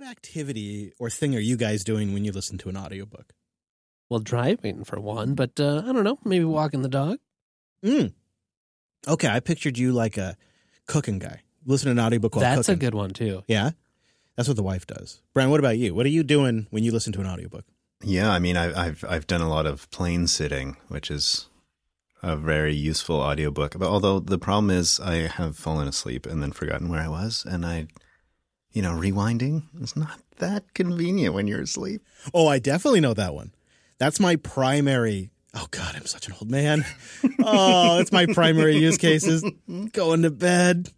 activity or thing are you guys doing when you listen to an audiobook? Well, driving for one, but I don't know, maybe walking the dog. Okay, I pictured you like a cooking guy. Listen to an audiobook while That's cooking. a good one, too. Yeah? That's what the wife does. Brian, what about you? What are you doing when you listen to an audiobook? Yeah, I mean, I've done a lot of plane sitting, which is a very useful audiobook. But although the problem is I have fallen asleep and then forgotten where I was, and rewinding is not that convenient when you're asleep. Oh, I definitely know that one. That's my primary. Oh, God, I'm such an old man. Oh, it's my primary use case is going to bed.